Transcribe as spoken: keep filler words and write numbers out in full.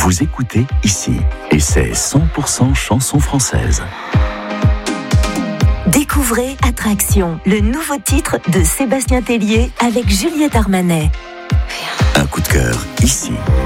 Vous écoutez ici, et c'est cent pour cent chanson française. Découvrez Attraction, le nouveau titre de Sébastien Tellier avec Juliette Armanet. Un coup de cœur ici.